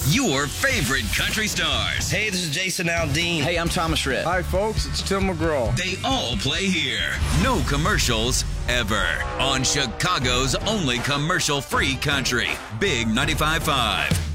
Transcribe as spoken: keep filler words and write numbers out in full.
Your favorite country stars. Hey, this is Jason Aldean. Hey, I'm Thomas Rhett. Hi, folks. It's Tim McGraw. They all play here. No commercials ever. On Chicago's only commercial-free country. Big ninety-five point five.